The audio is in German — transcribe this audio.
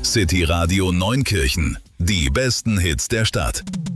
City Radio Neunkirchen. Die besten Hits der Stadt.